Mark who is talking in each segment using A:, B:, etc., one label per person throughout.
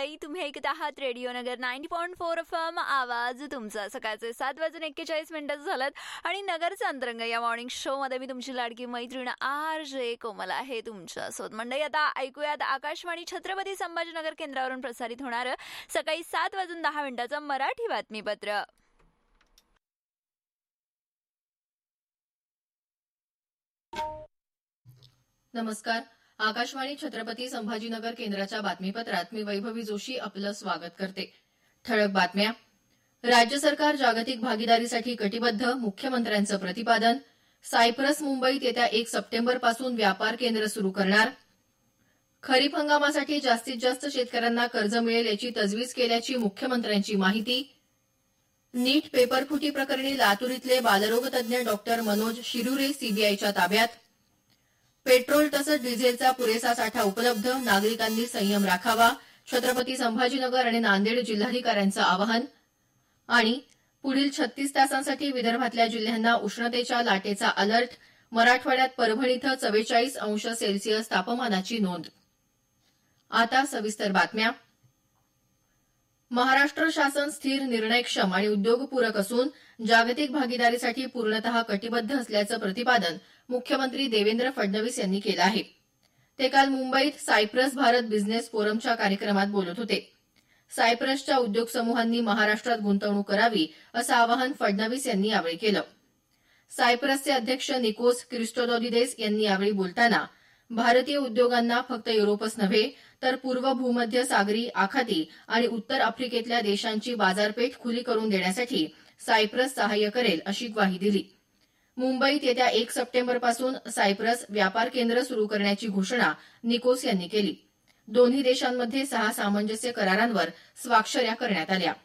A: मंडई, तुम्ही ऐकत आहात रेडिओ नगर 90.4 FM. आवाज तुमचा. सकाळचे 7:41 झालेत आणि नगरचं अंतरंग या मॉर्निंग शो मध्ये मी तुमची लाडकी मैत्रीण RJ कोमल आहे तुमच्या सोबत. मंडई, आता ऐकूयात आकाशवाणी छत्रपती संभाजीनगर केंद्रावरून प्रसारित होणारं सकाळी 7:10 मराठी बातमीपत्र.
B: नमस्कार. आकाशवाणी छत्रपती संभाजीनगर केंद्राच्या बातमीपत्रात मी वैभवी जोशी आपलं स्वागत करते. ठळक बातम्या. राज्य सरकार जागतिक भागीदारीसाठी कटिबद्ध, मुख्यमंत्र्यांचं प्रतिपादन. सायप्रस मुंबईत येत्या 1 सप्टेंबरपासून व्यापार केंद्र सुरू करणार. खरीप हंगामासाठी जास्तीत जास्त शेतकऱ्यांना कर्ज मिळेल याची तजवीज केल्याची मुख्यमंत्र्यांची माहिती. नीट पेपरफुटी प्रकरणी लातूर इथले बालरोग तज्ज्ञ डॉक्टर मनोज शिरुरे सीबीआयच्या ताब्यात. पेट्रोल तसंच डिझेलचा पुरेसा साठा उपलब्ध, नागरिकांनी संयम राखावा, छत्रपती संभाजीनगर आणि नांदेड जिल्हाधिकाऱ्यांचं आवाहन. आणि पुढील 36 तासांसाठी विदर्भातल्या जिल्ह्यांना उष्णतेच्या लाटेचा अलर्ट, मराठवाड्यात परभणी इथं 44 अंश सेल्सिअस तापमानाची नोंद. आता सविस्तर बातम्या. महाराष्ट्र शासन स्थिर, निर्णयक्षम आणि उद्योगपूरक असून जागतिक भागीदारीसाठी पूर्णतः कटिबद्ध असल्याचं प्रतिपादन मुख्यमंत्री देवेंद्र फडणवीस यांनी केलं आहे. ते काल मुंबईत सायप्रस भारत बिझनेस फोरमच्या कार्यक्रमात बोलत होते. सायप्रसच्या उद्योग समूहांनी महाराष्ट्रात गुंतवणूक करावी असं आवाहन फडणवीस यांनी यावेळी केलं. सायप्रसचे अध्यक्ष निकोस क्रिस्टोदोलिदेस यांनी यावेळी बोलताना भारतीय उद्योगांना फक्त युरोपच नव्हे तर पूर्व भूमध्य सागरी, आखाती आणि उत्तर आफ्रिकेतल्या देशांची बाजारपेठ खुली करून देण्यासाठी सायप्रस सहाय्य करेल अशी ग्वाही दिली. मुंबईत येत्या 1 सप्टेंबरपासून सायप्रस व्यापार केंद्र सुरू करण्याची घोषणा निकोस यांनी केली. दोन्ही देशांमध्ये 6 सामंजस्य करारांवर स्वाक्षऱ्या करण्यात आल्या.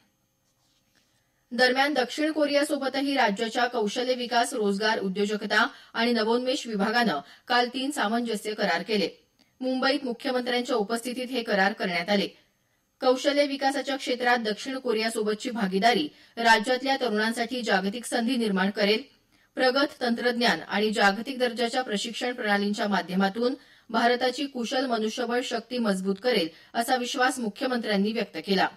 B: दरम्यान दक्षिण कोरियासोबतही राज्याच्या कौशल्य विकास, रोजगार, उद्योजकता आणि नवोन्मेष विभागानं काल 3 सामंजस्य करार केले. मुंबईत मुख्यमंत्र्यांच्या उपस्थितीत हे करार करण्यात आले. कौशल्य विकासाच्या क्षेत्रात दक्षिण कोरियासोबतची भागीदारी राज्यातल्या तरुणांसाठी जागतिक संधी निर्माण करेल. प्रगत तंत्रज्ञान आणि जागतिक दर्जाच्या प्रशिक्षण प्रणालींच्या माध्यमातून भारताची कुशल मनुष्यबळ शक्ती मजबूत करेल असा विश्वास मुख्यमंत्र्यांनी व्यक्त केला.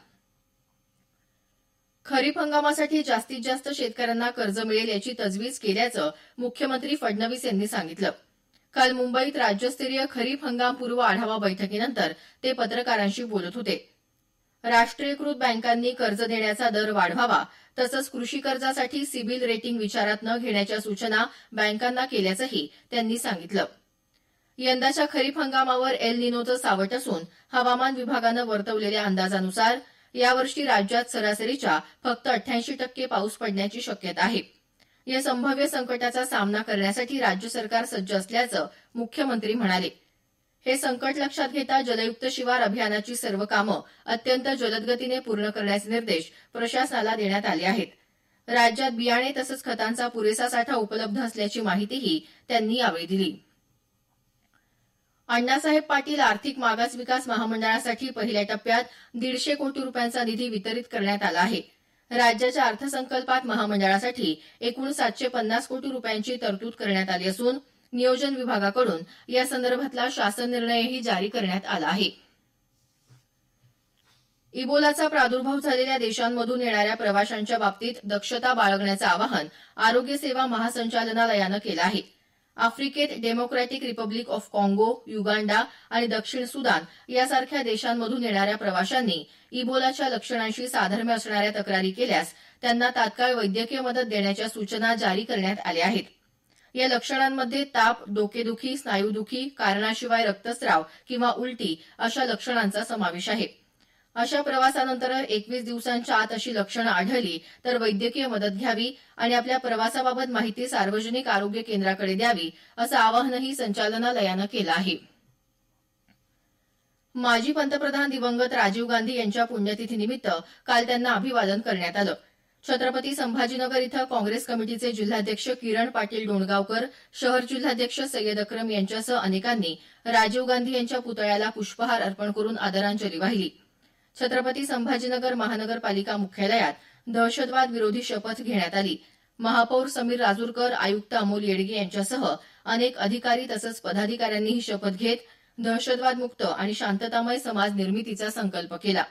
B: खरीप हंगामासाठी जास्तीत जास्त शेतकऱ्यांना कर्ज मिळेल याची तजवीज केल्याचं मुख्यमंत्री फडणवीस यांनी सांगितलं. काल मुंबईत राज्यस्तरीय खरीप हंगामपूर्व आढावा बैठकीनंतर ते पत्रकारांशी बोलत होते. राष्ट्रीयकृत बँकांनी कर्ज देण्याचा दर वाढवावा, तसंच कृषी कर्जासाठी सिबिल रेटिंग विचारात न घेण्याच्या सूचना बँकांना केल्याचंही त्यांनी सांगितलं. यंदाच्या खरीप हंगामावर एल निनोचं सावट असून हवामान विभागानं वर्तवलेल्या अंदाजानुसार यावर्षी राज्यात सरासरीच्या फक्त 88% पाऊस पडण्याची शक्यता आहे. या संभाव्य संकटाचा सामना करण्यासाठी राज्य सरकार सज्ज असल्याचं मुख्यमंत्री म्हणाले. हे संकट लक्षात घेता जलयुक्त शिवार अभियानाची सर्व कामं अत्यंत जलदगतीने पूर्ण करण्याचे निर्देश प्रशासनाला देण्यात आले आहेत. राज्यात बियाणे तसंच खतांचा पुरेसा साठा उपलब्ध असल्याची माहितीही त्यांनी यावेळी दिली. अण्णासाहेब पाटील आर्थिक मागास विकास महामंडळासाठी पहिल्या टप्प्यात 150 कोटी रुपयांचा निधी वितरित करण्यात आला आहे. राज्याच्या अर्थसंकल्पात महामंडळासाठी एकूण 750 कोटी रुपयांची तरतूद करण्यात आली असून नियोजन विभागाकडून या संदर्भातला शासन निर्णयही जारी करण्यात आला आहे. इबोलाचा प्रादुर्भाव झालेल्या देशांमधून येणाऱ्या प्रवाशांच्या बाबतीत दक्षता बाळगण्याचं आवाहन आरोग्य सेवा महासंचालनालयानं केलं आहे. आफ्रिकेत डेमोक्रॅटिक रिपब्लिक ऑफ काँगो, युगांडा आणि दक्षिण सुदान यासारख्या देशांमधून येणाऱ्या प्रवाशांनी इबोलाच्या लक्षणांशी साधर्म्य असणाऱ्या तक्रारी केल्यास त्यांना तात्काळ वैद्यकीय मदत देण्याच्या सूचना जारी करण्यात आल्या आहेत. या लक्षणांमध्ये ताप, डोकेदुखी, स्नायूदुखी, कारणाशिवाय रक्तस्राव किंवा उलटी अशा लक्षणांचा समावेश आहे. अशा प्रवासानंतर 21 दिवसांच्या आत अशी लक्षणं आढळली तर वैद्यकीय मदत घ्यावी आणि आपल्या प्रवासाबाबत माहिती सार्वजनिक आरोग्य केंद्राकडे द्यावी असं आवाहनही संचालनालयानं केलं आहे. माजी पंतप्रधान दिवंगत राजीव गांधी यांच्या पुण्यतिथीनिमित्त काल त्यांना अभिवादन करण्यात आलं. छत्रपती संभाजीनगर इथं काँग्रेस कमिटीचे जिल्हाध्यक्ष किरण पाटील डोणगावकर, शहर जिल्हाध्यक्ष सय्यद अक्रम यांच्यासह अनेकांनी राजीव गांधी यांच्या पुतळ्याला पुष्पहार अर्पण करून आदरांजली वाहिली. छत्रपती संभाजीनगर महानगरपालिका मुख्यालयात दहशतवाद विरोधी शपथ घेण्यात आली. महापौर समीर राजूरकर, आयुक्त अमोल येडगे यांच्यासह अनेक अधिकारी तसंच पदाधिकाऱ्यांनी ही शपथ घेत दहशतवाद मुक्त आणि शांततामय समाज निर्मितीचा संकल्प केला.